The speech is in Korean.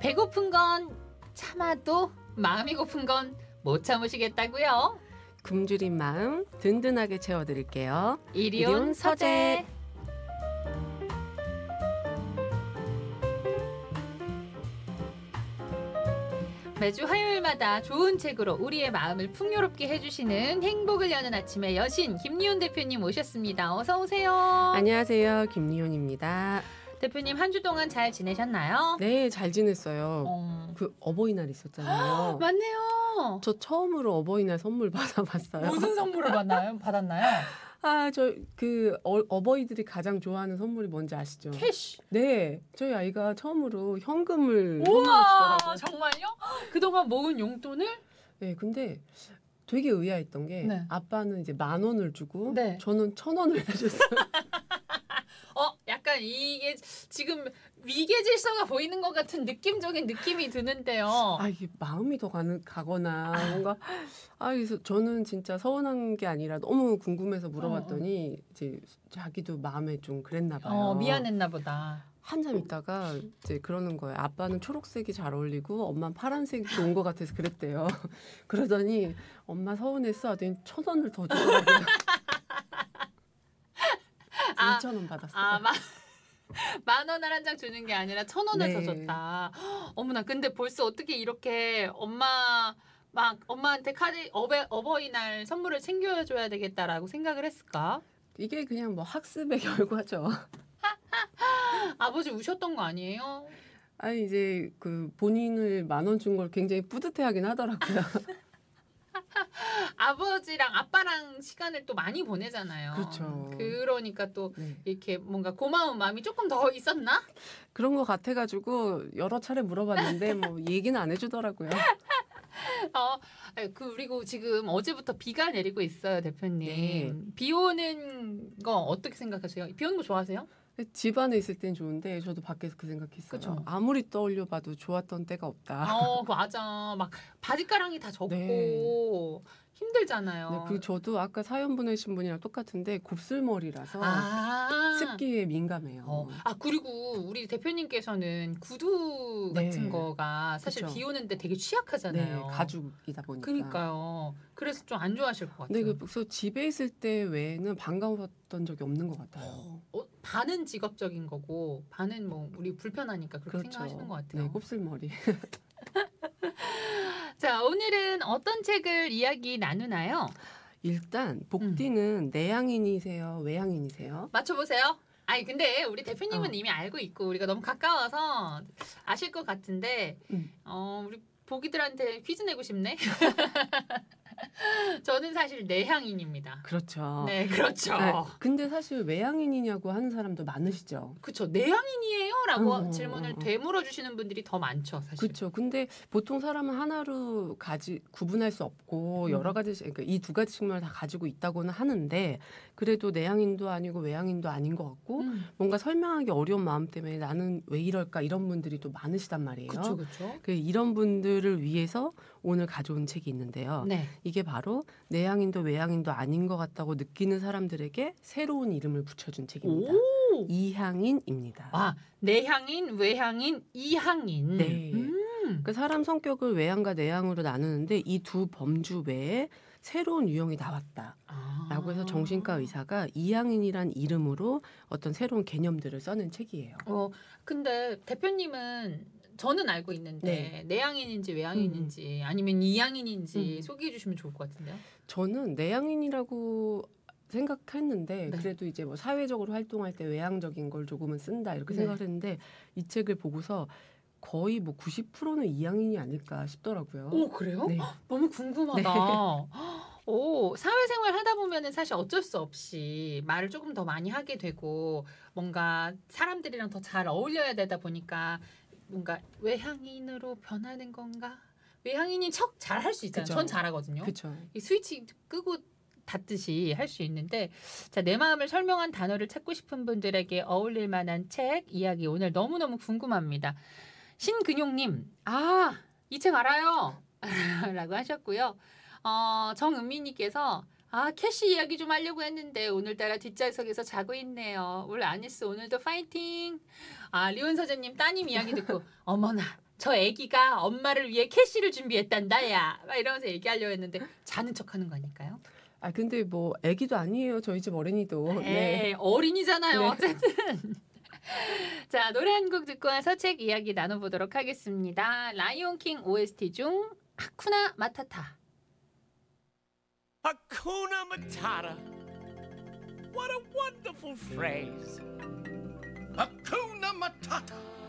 배고픈 건 참아도 마음이 고픈 건 못 참으시겠다고요? 굶주린 마음 든든하게 채워드릴게요. 이리온 서재. 매주 화요일마다 좋은 책으로 우리의 마음을 풍요롭게 해주시는 행복을 여는 아침의 여신 김리온 대표님 오셨습니다. 어서 오세요. 안녕하세요. 김리온입니다. 대표님 한 주 동안 잘 지내셨나요? 네, 잘 지냈어요. 그 어버이날 있었잖아요. 맞네요. 저 처음으로 어버이날 선물 받아봤어요. 무슨 선물을 받았나요? 어버이들이 가장 좋아하는 선물이 뭔지 아시죠? 캐시. 네, 저희 아이가 처음으로 현금을 우와, 선물해주더라고요. 정말요? 그동안 모은 용돈을? 네, 근데 되게 의아했던 게 네. 아빠는 이제 10,000원을 주고 네. 저는 1,000원을 해줬어요. 약간 이게 지금 위계 질서가 보이는 것 같은 느낌적인 느낌이 드는데요. 이게 마음이 더 가거나 뭔가 그래서 저는 진짜 서운한 게 아니라 너무 궁금해서 물어봤더니 이제 자기도 마음에 좀 그랬나 봐요. 미안했나 보다. 한참 있다가 이제 그러는 거예요. 아빠는 초록색이 잘 어울리고 엄마는 파란색이 좋은 것 같아서 그랬대요. 그러더니 엄마 서운했어 하더니 1,000원을 더 주더라고요. 2,000원 받았어요. 10,000원 한 장 주는 게 아니라 1,000원을 네. 더 줬다. 어머나, 근데 벌써 어떻게 이렇게 엄마한테 어버이날 선물을 챙겨줘야 되겠다라고 생각을 했을까? 이게 그냥 뭐 학습의 결과죠. 아버지 우셨던 거 아니에요? 이제 본인을 10,000원 준 걸 굉장히 뿌듯해하긴 하더라고요. 아버지랑 아빠랑 시간을 또 많이 보내잖아요. 그렇죠. 그러니까 또 네. 이렇게 뭔가 고마운 마음이 조금 더 있었나? 그런 것 같아가지고 여러 차례 물어봤는데 뭐 얘기는 안 해주더라고요. 그리고 지금 어제부터 비가 내리고 있어요, 대표님. 네. 비 오는 거 어떻게 생각하세요? 비 오는 거 좋아하세요? 집 안에 있을 땐 좋은데 저도 밖에서 그 생각했어요. 그쵸. 아무리 떠올려봐도 좋았던 때가 없다. 맞아. 막 바지가랑이 다 젖고 네. 힘들잖아요. 네, 그리고 저도 아까 사연 보내신 분이랑 똑같은데 곱슬머리라서 습기에 민감해요. 그리고 우리 대표님께서는 구두 같은 네. 거가 사실 그쵸. 비 오는데 되게 취약하잖아요. 네, 가죽이다 보니까. 그러니까요. 그래서 좀 안 좋아하실 것 같아요. 네, 그래서 집에 있을 때 외에는 반가웠던 적이 없는 것 같아요. 반은 직업적인 거고 반은 뭐 우리 불편하니까 그렇게 그렇죠. 생각하시는 것 같아요. 네, 곱슬머리. 자, 오늘은 어떤 책을 이야기 나누나요? 일단 복디는 내향인이세요? 외향인이세요? 맞춰보세요. 근데 우리 대표님은 이미 알고 있고 우리가 너무 가까워서 아실 것 같은데 우리 보기들한테 퀴즈 내고 싶네. 저는 사실 내향인입니다. 그렇죠. 네, 그렇죠. 네, 근데 사실 외향인이냐고 하는 사람도 많으시죠. 그렇죠. 내향인이에요? 라고 질문을 되물어 주시는 분들이 더 많죠, 사실. 그렇죠. 근데 보통 사람은 하나로 구분할 수 없고 여러 가지, 그러니까 이 두 가지 측면을 다 가지고 있다고는 하는데 그래도 내향인도 아니고 외향인도 아닌 것 같고 뭔가 설명하기 어려운 마음 때문에 나는 왜 이럴까 이런 분들이 또 많으시단 말이에요. 그렇죠. 이런 분들을 위해서 오늘 가져온 책이 있는데요. 네. 이게 바로 내향인도 외향인도 아닌 것 같다고 느끼는 사람들에게 새로운 이름을 붙여준 책입니다. 이향인입니다. 내향인, 외향인, 이향인. 네. 그 사람 성격을 외향과 내향으로 나누는데 이 두 범주 외에 새로운 유형이 나왔다라고 해서 정신과 의사가 이향인이란 이름으로 어떤 새로운 개념들을 써낸 책이에요. 근데 대표님은 저는 알고 있는데 내향인인지 외향인인지 아니면 이향인인지 소개해 주시면 좋을 것 같은데요. 저는 내향인이라고 생각했는데 그래도 이제 뭐 사회적으로 활동할 때 외향적인 걸 조금은 쓴다 이렇게 생각을 했는데 이 책을 보고서 거의 뭐 90%는 이향인이 아닐까 싶더라고요. 그래요? 네. 너무 궁금하다. 사회생활 하다 보면은 사실 어쩔 수 없이 말을 조금 더 많이 하게 되고 뭔가 사람들이랑 더 잘 어울려야 되다 보니까 뭔가 외향인으로 변하는 건가? 외향인인 척 잘 할 수 있잖아요. 그쵸. 전 잘하거든요. 그렇죠. 이 스위치 끄고 닫듯이 할 수 있는데 자, 내 마음을 설명한 단어를 찾고 싶은 분들에게 어울릴 만한 책 이야기 오늘 너무너무 궁금합니다. 신근용님, 이 책 알아요. 라고 하셨고요. 정은미님께서 캐시 이야기 좀 하려고 했는데 오늘따라 뒷좌석에서 자고 있네요. 울 아니스 오늘도 파이팅. 리온 서재님 따님 이야기 듣고 어머나 저 애기가 엄마를 위해 캐시를 준비했단다, 야. 막 이러면서 얘기하려고 했는데 자는 척하는 거 아닐까요? 아 근데 뭐 아기도 아니에요. 저희 집 어린이도. 네. 에이, 어린이잖아요. 네. 어쨌든. 자, 노래 한 곡 듣고 와서 책 이야기 나눠보도록 하겠습니다. 라이온킹 OST 중 하쿠나 마타타. Hakuna Matata. What a wonderful phrase. Hakuna Matata.